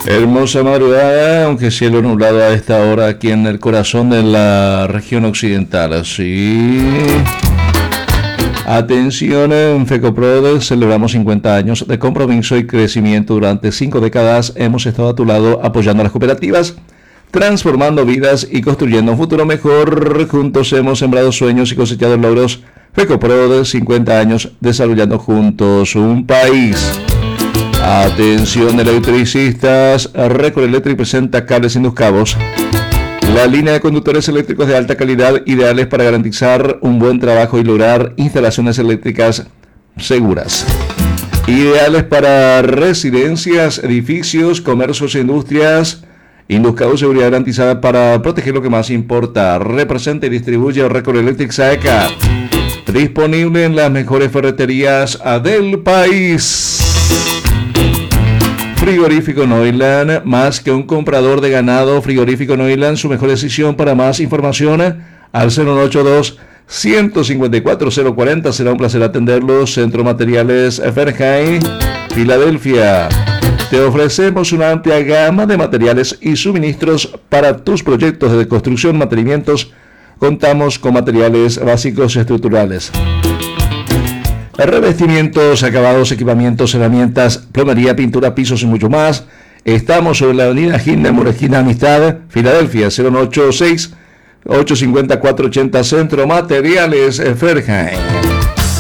Hermosa madrugada, aunque cielo nublado a esta hora aquí en el corazón de la región occidental. Así. Atención, en FECOPROD celebramos 50 años de compromiso y crecimiento. Durante 5 décadas hemos estado a tu lado apoyando a las cooperativas, transformando vidas y construyendo un futuro mejor. Juntos hemos sembrado sueños y cosechado logros. FECOPROD, 50 años desarrollando juntos un país. Atención electricistas, Recol Electric presenta cables induscables. La línea de conductores eléctricos de alta calidad ideales para garantizar un buen trabajo y lograr instalaciones eléctricas seguras. Ideales para residencias, edificios, comercios e industrias. Induscables, seguridad garantizada para proteger lo que más importa. Representa y distribuye Recol Electric SAECA. Disponible en las mejores ferreterías del país. Frigorífico Noiland, más que un comprador de ganado. Frigorífico Noiland, su mejor decisión. Para más información, al 082-154-040. Será un placer atenderlos. Centro Materiales Ferjay, Filadelfia. Te ofrecemos una amplia gama de materiales y suministros para tus proyectos de construcción, mantenimientos. Contamos con materiales básicos y estructurales. Revestimientos, acabados, equipamientos, herramientas, plomería, pintura, pisos y mucho más. Estamos sobre la avenida Hindenburg, esquina Amistad, Filadelfia, 086-850-480, Centro Materiales Ferjay.